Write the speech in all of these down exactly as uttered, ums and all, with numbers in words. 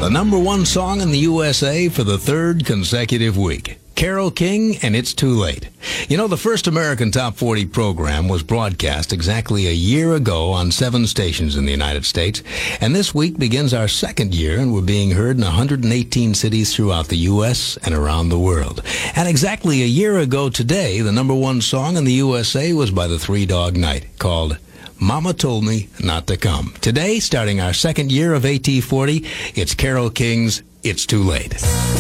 The number one song in the U S A for the third consecutive week. Carole King and It's Too Late. You know, the first American Top forty program was broadcast exactly a year ago on seven stations in the United States. And this week begins our second year, and we're being heard in one hundred eighteen cities throughout the U S and around the world. And exactly a year ago today, the number one song in the U S A was by the Three Dog Night, called Mama Told Me Not to Come. Today, starting our second year of A T forty, it's Carole King's It's Too Late.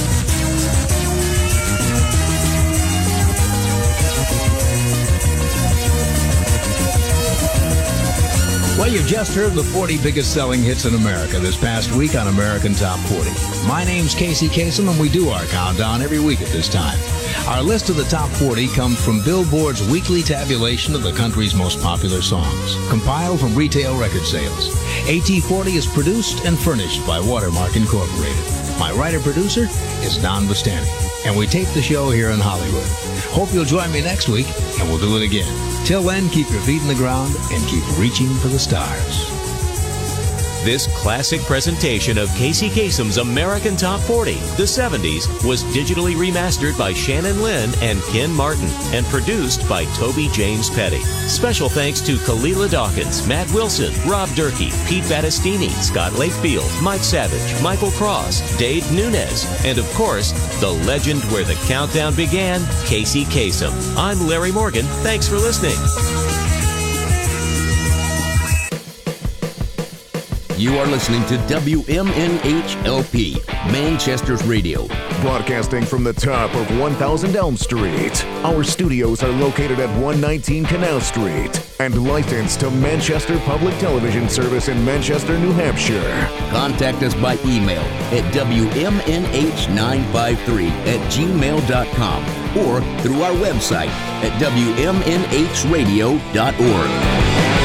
Well, you just heard the forty biggest selling hits in America this past week on American Top forty. My name's Casey Kasem, and we do our countdown every week at this time. Our list of the Top forty comes from Billboard's weekly tabulation of the country's most popular songs, compiled from retail record sales. A T forty is produced and furnished by Watermark Incorporated. My writer-producer is Don Bustani, and we tape the show here in Hollywood. Hope you'll join me next week, and we'll do it again. Till then, keep your feet in the ground and keep reaching for the stars. This classic presentation of Casey Kasem's American Top forty, the seventies, was digitally remastered by Shannon Lynn and Ken Martin and produced by Toby James Petty. Special thanks to Kalila Dawkins, Matt Wilson, Rob Durkee, Pete Battistini, Scott Lakefield, Mike Savage, Michael Cross, Dave Nunez, and of course, the legend where the countdown began, Casey Kasem. I'm Larry Morgan. Thanks for listening. You are listening to W M N H L P, Manchester's Radio. Broadcasting from the top of one thousand Elm Street. Our studios are located at one nineteen Canal Street and licensed to Manchester Public Television Service in Manchester, New Hampshire. Contact us by email at W M N H nine five three at gmail dot com or through our website at W M N H radio dot org.